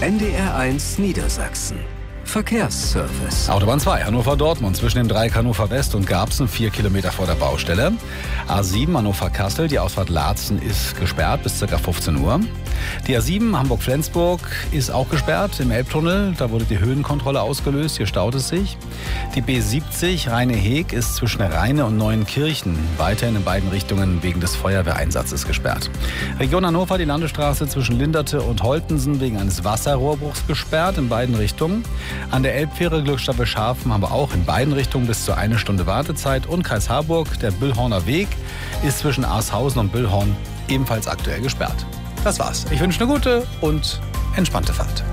NDR1 Niedersachsen. Verkehrsservice. Autobahn 2, Hannover-Dortmund, zwischen dem Dreieck Hannover West und Garbsen, 4 Kilometer vor der Baustelle. A7 Hannover-Kassel, die Ausfahrt Laatzen ist gesperrt bis ca. 15 Uhr. Die A7 Hamburg-Flensburg ist auch gesperrt im Elbtunnel. Da wurde die Höhenkontrolle ausgelöst, hier staut es sich. Die B70 Rheine-Heg ist zwischen Rheine und Neuenkirchen weiterhin in beiden Richtungen wegen des Feuerwehreinsatzes gesperrt. Region Hannover, die Landesstraße zwischen Linderte und Holtensen wegen eines Wasserrohrbruchs gesperrt in beiden Richtungen. An der Elbfähre Glückstadt-Scharfen haben wir auch in beiden Richtungen bis zu 1 Stunde Wartezeit. Und Kreis Harburg, der Büllhorner Weg, ist zwischen Aarshausen und Büllhorn ebenfalls aktuell gesperrt. Das war's. Ich wünsche eine gute und entspannte Fahrt.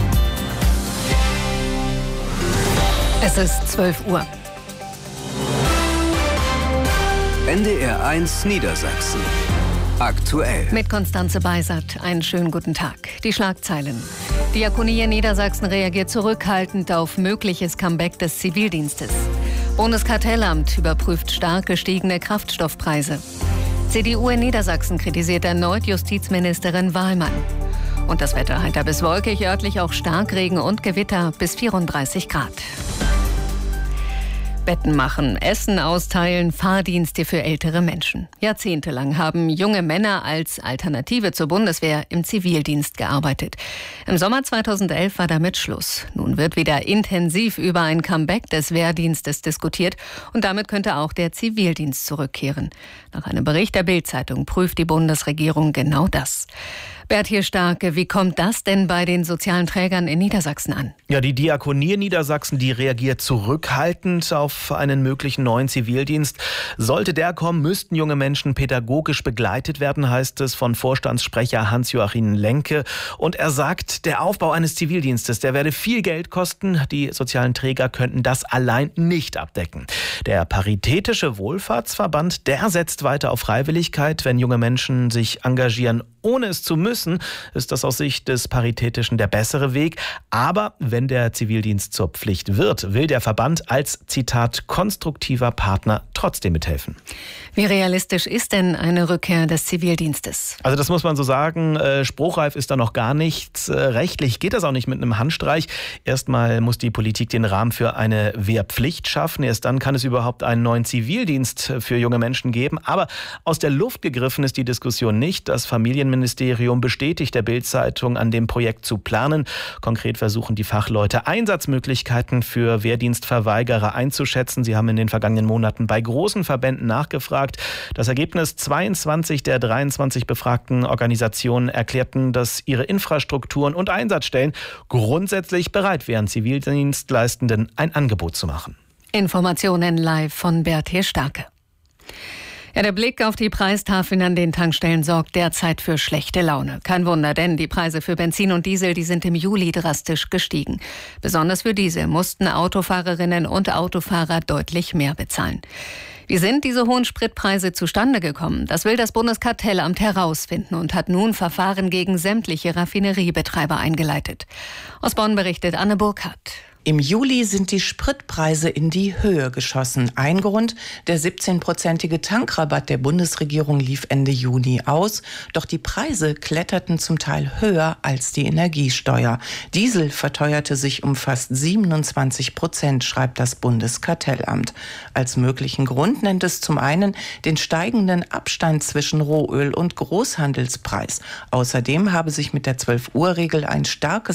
Es ist 12 Uhr. NDR1 Niedersachsen. Aktuell. Mit Konstanze Beisert. Einen schönen guten Tag. Die Schlagzeilen. Diakonie in Niedersachsen reagiert zurückhaltend auf mögliches Comeback des Zivildienstes. Bundeskartellamt überprüft stark gestiegene Kraftstoffpreise. CDU in Niedersachsen kritisiert erneut Justizministerin Wahlmann. Und das Wetter heiter bis wolkig, örtlich auch Starkregen und Gewitter bis 34 Grad. Betten machen, Essen austeilen, Fahrdienste für ältere Menschen. Jahrzehntelang haben junge Männer als Alternative zur Bundeswehr im Zivildienst gearbeitet. Im Sommer 2011 war damit Schluss. Nun wird wieder intensiv über ein Comeback des Wehrdienstes diskutiert und damit könnte auch der Zivildienst zurückkehren. Nach einem Bericht der Bild-Zeitung prüft die Bundesregierung genau das. Bert Hirsch-Starke, wie kommt das denn bei den sozialen Trägern in Niedersachsen an? Ja, die Diakonie in Niedersachsen, die reagiert zurückhaltend auf einen möglichen neuen Zivildienst. Sollte der kommen, müssten junge Menschen pädagogisch begleitet werden, heißt es von Vorstandssprecher Hans-Joachim Lenke. Und er sagt, der Aufbau eines Zivildienstes, der werde viel Geld kosten. Die sozialen Träger könnten das allein nicht abdecken. Der Paritätische Wohlfahrtsverband, der setzt weiter auf Freiwilligkeit. Wenn junge Menschen sich engagieren, ohne es zu müssen, ist das aus Sicht des Paritätischen der bessere Weg. Aber wenn der Zivildienst zur Pflicht wird, will der Verband als, Zitat, konstruktiver Partner trotzdem mithelfen. Wie realistisch ist denn eine Rückkehr des Zivildienstes? Also das muss man so sagen, spruchreif ist da noch gar nichts. Rechtlich geht das auch nicht mit einem Handstreich. Erstmal muss die Politik den Rahmen für eine Wehrpflicht schaffen. Erst dann kann es überhaupt einen neuen Zivildienst für junge Menschen geben. Aber aus der Luft gegriffen ist die Diskussion nicht. Das Familienministerium bestätigt der Bild-Zeitung, an dem Projekt zu planen. Konkret versuchen die Fachleute, Einsatzmöglichkeiten für Wehrdienstverweigerer einzuschätzen. Sie haben in den vergangenen Monaten bei großen Verbänden nachgefragt. Das Ergebnis: 22 der 23 befragten Organisationen erklärten, dass ihre Infrastrukturen und Einsatzstellen grundsätzlich bereit wären, Zivildienstleistenden ein Angebot zu machen. Informationen live von Bert Hirsch-Starke. Ja, der Blick auf die Preistafeln an den Tankstellen sorgt derzeit für schlechte Laune. Kein Wunder, denn die Preise für Benzin und Diesel, die sind im Juli drastisch gestiegen. Besonders für Diesel mussten Autofahrerinnen und Autofahrer deutlich mehr bezahlen. Wie sind diese hohen Spritpreise zustande gekommen? Das will das Bundeskartellamt herausfinden und hat nun Verfahren gegen sämtliche Raffineriebetreiber eingeleitet. Aus Bonn berichtet Anne Burkhardt. Im Juli sind die Spritpreise in die Höhe geschossen. Ein Grund: der 17-prozentige Tankrabatt der Bundesregierung lief Ende Juni aus. Doch die Preise kletterten zum Teil höher als die Energiesteuer. Diesel verteuerte sich um fast 27%, schreibt das Bundeskartellamt. Als möglichen Grund nennt es zum einen den steigenden Abstand zwischen Rohöl und Großhandelspreis. Außerdem habe sich mit der 12-Uhr-Regel ein starkes